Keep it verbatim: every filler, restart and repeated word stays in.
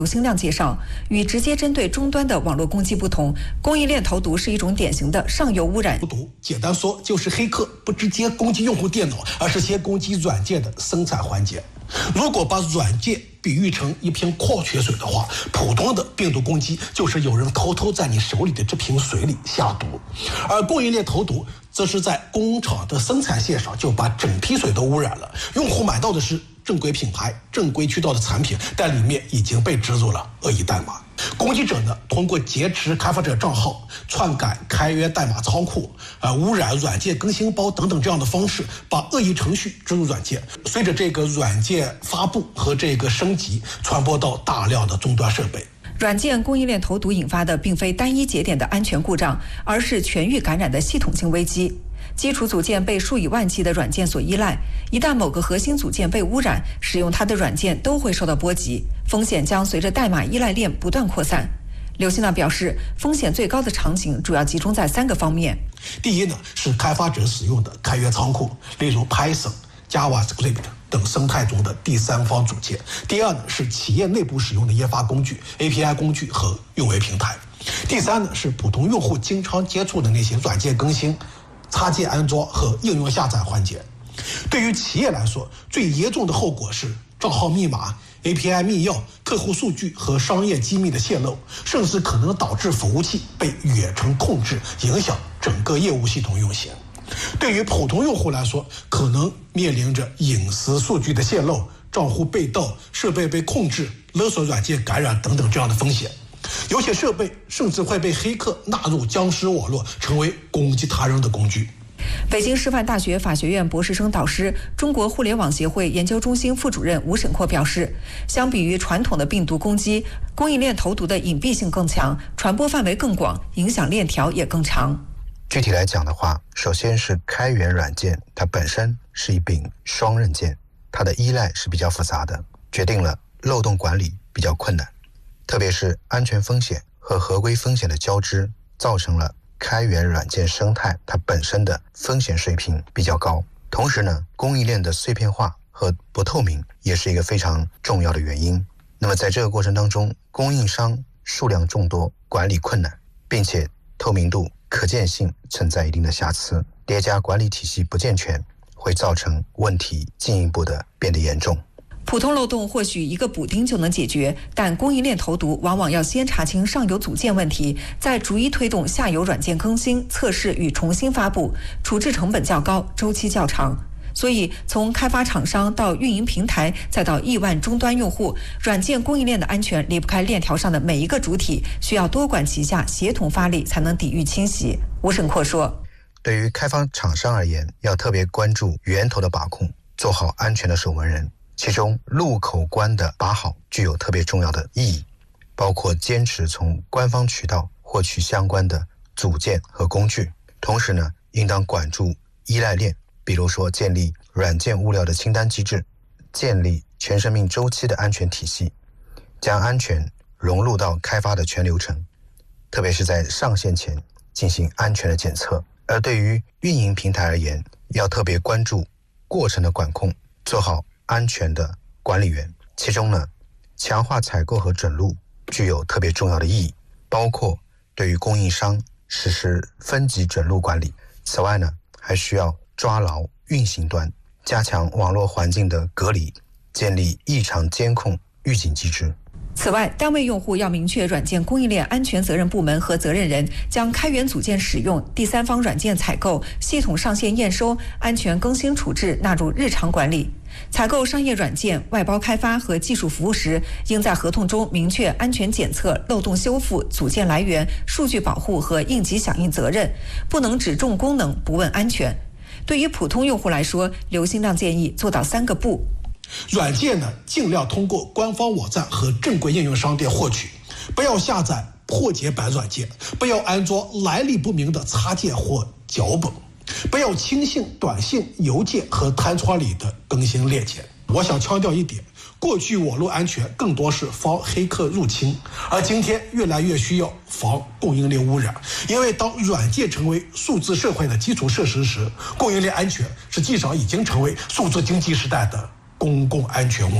刘兴亮介绍，与直接针对终端的网络攻击不同，供应链投毒是一种典型的上游污染。 投毒简单说就是黑客不直接攻击用户电脑，而是先攻击软件的生产环节。如果把软件比喻成一瓶矿泉水的话，普通的病毒攻击就是有人偷偷在你手里的这瓶水里下毒，而供应链投毒则是在工厂的生产线上就把整批水都污染了。用户买到的是正规品牌、正规渠道的产品，但里面已经被植入了恶意代码。攻击者呢，通过劫持开发者账号、篡改开源代码仓库、呃污染软件更新包等等这样的方式，把恶意程序植入软件，随着这个软件发布和这个升级，传播到大量的终端设备。 软件供应链投毒引发的并非单一节点的安全故障，而是全域感染的系统性危机。基础组件被数以万计的软件所依赖，一旦某个核心组件被污染，使用它的软件都会受到波及，风险将随着代码依赖链不断扩散。刘兴亮表示，风险最高的场景主要集中在三个方面。 第一呢，是开发者使用的开源仓库，例如 Python、JavaScript 等生态中的第三方组件。第二呢，是企业内部使用的研发工具、A P I 工具和运维平台。第三呢，是普通用户经常接触的那些软件更新、插件安装和应用下载环节。对于企业来说，最严重的后果是账号密码、A P I 密钥、客户数据和商业机密的泄露，甚至可能导致服务器被远程控制，影响整个业务系统运行。对于普通用户来说，可能面临着隐私数据的泄露、账户被盗、设备被控制、勒索软件感染等等这样的风险。有些设备甚至会被黑客纳入僵尸网络，成为攻击他人的工具。 北京师范大学法学院博士生导师、中国互联网协会研究中心副主任吴沈阔表示，相比于传统的病毒攻击，供应链投毒的隐蔽性更强，传播范围更广，影响链条也更长。 具体来讲的话，首先是开源软件，它本身是一柄双刃剑，它的依赖是比较复杂的，决定了漏洞管理比较困难，特别是安全风险和合规风险的交织，造成了开源软件生态它本身的风险水平比较高。同时呢，供应链的碎片化和不透明也是一个非常重要的原因。那么在这个过程当中，供应商数量众多，管理困难，并且透明度、可见性存在一定的瑕疵，叠加管理体系不健全，会造成问题进一步的变得严重。 普通漏洞或许一个补丁就能解决，但供应链投毒往往要先查清上游组件问题，再逐一推动下游软件更新、测试与重新发布，处置成本较高，周期较长。所以从开发厂商到运营平台，再到亿万终端用户，软件供应链的安全离不开链条上的每一个主体，需要多管齐下，协同发力，才能抵御侵袭。吴沈阔说， 对于开发厂商而言，要特别关注源头的把控，做好安全的守门人。其中入口关的把好具有特别重要的意义，包括坚持从官方渠道获取相关的组件和工具，同时呢，应当管住依赖链，比如说建立软件物料的清单机制，建立全生命周期的安全体系，将安全融入到开发的全流程，特别是在上线前进行安全的检测。而对于运营平台而言，要特别关注过程的管控，做好安全的管理员。其中呢，强化采购和准入具有特别重要的意义，包括对于供应商实施分级准入管理。此外呢，还需要抓牢运行端，加强网络环境的隔离，建立异常监控预警机制。 此外，单位用户要明确软件供应链安全责任部门和责任人，将开源组件使用、第三方软件采购、系统上线验收、安全更新处置纳入日常管理。采购商业软件、外包开发和技术服务时，应在合同中明确安全检测、漏洞修复、组件来源、数据保护和应急响应责任，不能只重功能不问安全。对于普通用户来说，刘兴亮建议做到三个不。 软件呢，尽量通过官方网站和正规应用商店获取，不要下载破解版软件，不要安装来历不明的插件或脚本，不要轻信短信、邮件和弹窗里的更新链接。我想强调一点，过去网络安全更多是防黑客入侵，而今天越来越需要防供应链污染。因为当软件成为数字社会的基础设施时，供应链安全实际上已经成为数字经济时代的公共安全